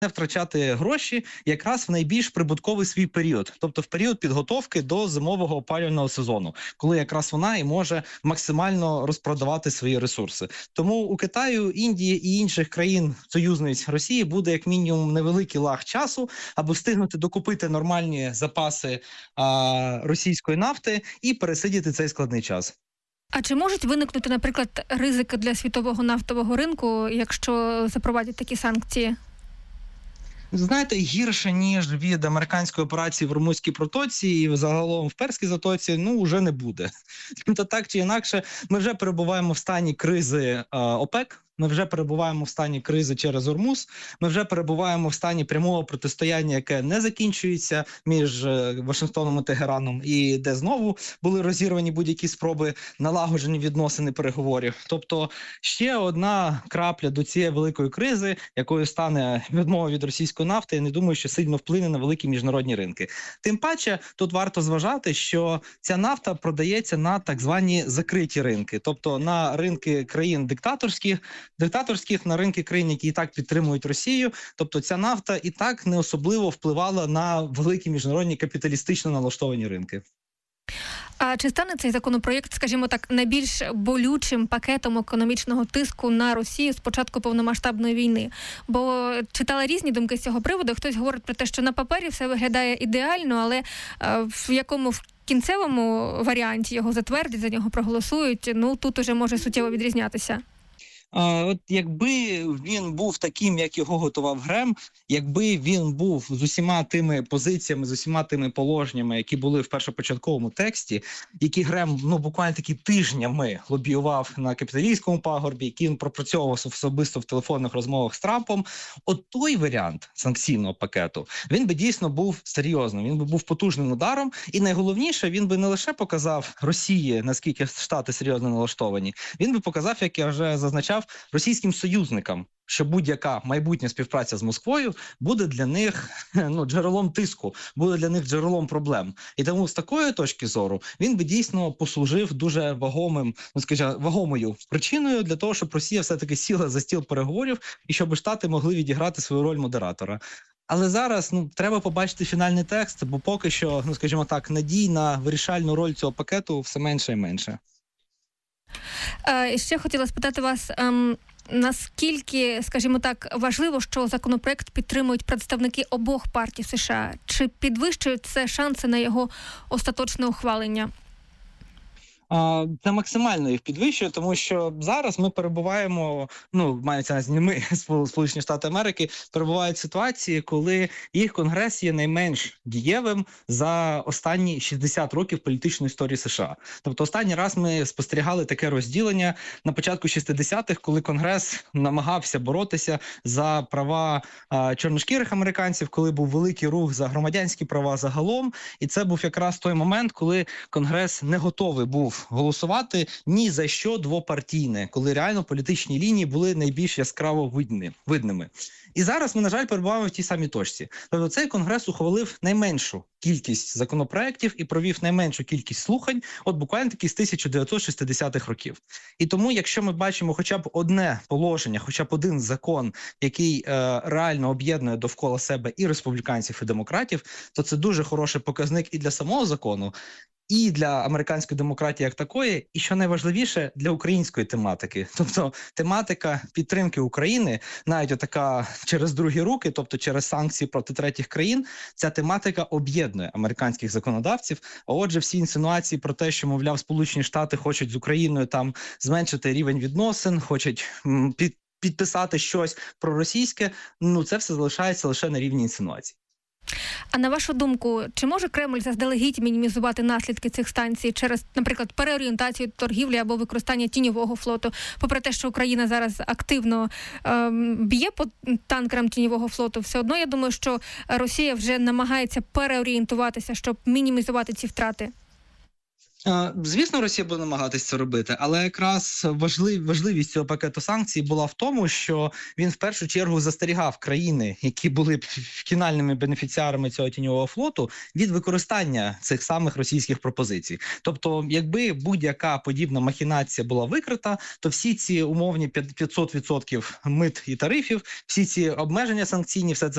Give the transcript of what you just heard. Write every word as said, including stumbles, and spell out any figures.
не втрачати гроші якраз в найбільш прибутковий свій період, тобто в період підготовки до зимового опалювального сезону, коли якраз вона і може максимально розпродавати свої ресурси. Тому у Китаю, Індії і інших країн-союзниць Росії буде як мінімум невеликий лаг часу, аби встигнути докупити нормальні запаси а, російської нафти і пересидіти цей складний час. А чи можуть виникнути, наприклад, ризики для світового нафтового ринку, якщо запровадять такі санкції? Знаєте, гірше, ніж від американської операції в Ормузькій протоці і загалом в Перській затоці, ну, вже не буде. Тобто так чи інакше, ми вже перебуваємо в стані кризи е, ОПЕК, ми вже перебуваємо в стані кризи через Ормуз, ми вже перебуваємо в стані прямого протистояння, яке не закінчується між Вашингтоном і Тегераном, і де знову були розірвані будь-які спроби налагодження відносин переговорів. Тобто ще одна крапля до цієї великої кризи, якою стане відмова від російської нафти, я не думаю, що сильно вплине на великі міжнародні ринки. Тим паче, тут варто зважати, що ця нафта продається на так звані закриті ринки, тобто на ринки країн диктаторських, диктаторських на ринки країн, які і так підтримують Росію. Тобто ця нафта і так не особливо впливала на великі міжнародні капіталістично налаштовані ринки. А чи стане цей законопроєкт, скажімо так, найбільш болючим пакетом економічного тиску на Росію з початку повномасштабної війни? Бо читала різні думки з цього приводу. Хтось говорить про те, що на папері все виглядає ідеально, але в якому в кінцевому варіанті його затвердять, за нього проголосують, ну тут уже може суттєво відрізнятися. А, от якби він був таким, як його готував Грем, якби він був з усіма тими позиціями, з усіма тими положеннями, які були в першопочатковому тексті, які Грем, ну, буквально такі тижнями лобіював на капіталістському пагорбі, які він пропрацьовував особисто в телефонних розмовах з Трампом, от той варіант санкційного пакету, він би дійсно був серйозним, він би був потужним ударом, і найголовніше, він би не лише показав Росії, наскільки Штати серйозно налаштовані, він би показав, як я вже зазначав, російським союзникам, що будь-яка майбутня співпраця з Москвою буде для них ну, джерелом тиску, буде для них джерелом проблем. І тому з такої точки зору він би дійсно послужив дуже вагомим, ну скажімо, вагомою причиною для того, щоб Росія все-таки сіла за стіл переговорів і щоб Штати могли відіграти свою роль модератора. Але зараз, ну, треба побачити фінальний текст, бо поки що, ну скажімо так, надій на вирішальну роль цього пакету все менше і менше. Е, ще хотіла спитати вас, ем, наскільки, скажімо так, важливо, що законопроект підтримують представники обох партій США? Чи підвищують це шанси на його остаточне ухвалення? Це максимально їх підвищує, тому що зараз ми перебуваємо, ну, мається на увазі, не ми, Сполучені Штати Америки, перебувають в ситуації, коли їх Конгрес є найменш дієвим за останні шістдесят років політичної історії США. Тобто останній раз ми спостерігали таке розділення на початку шістдесятих, коли Конгрес намагався боротися за права а, чорношкірих американців, коли був великий рух за громадянські права загалом, і це був якраз той момент, коли Конгрес не готовий був голосувати ні за що двопартійне, коли реально політичні лінії були найбільш яскраво видні, видними. І зараз ми, на жаль, перебуваємо в тій самій точці. Тобто цей Конгрес ухвалив найменшу кількість законопроєктів і провів найменшу кількість слухань, от буквально таки з тисяча дев'ятсот шістдесятих років. І тому, якщо ми бачимо хоча б одне положення, хоча б один закон, який е, реально об'єднує довкола себе і республіканців, і демократів, то це дуже хороший показник і для самого закону, і для американської демократії як такої, і, що найважливіше, для української тематики. Тобто тематика підтримки України, навіть отака через другі руки, тобто через санкції проти третіх країн, ця тематика об'єднує американських законодавців. А отже, всі інсинуації про те, що, мовляв, Сполучені Штати хочуть з Україною там зменшити рівень відносин, хочуть м, під, підписати щось проросійське, ну це все залишається лише на рівні інсинуацій. А на вашу думку, чи може Кремль заздалегідь мінімізувати наслідки цих станцій через, наприклад, переорієнтацію торгівлі або використання тіньового флоту? Попри те, що Україна зараз активно ем, б'є по танкерам тіньового флоту, все одно, я думаю, що Росія вже намагається переорієнтуватися, щоб мінімізувати ці втрати. Звісно, Росія буде намагатися це робити, але якраз важлив, важливість цього пакету санкцій була в тому, що він в першу чергу застерігав країни, які були фінальними бенефіціарами цього тіньового флоту, від використання цих самих російських пропозицій. Тобто, якби будь-яка подібна махінація була викрита, то всі ці умовні п'ятсот відсотків мит і тарифів, всі ці обмеження санкційні, все це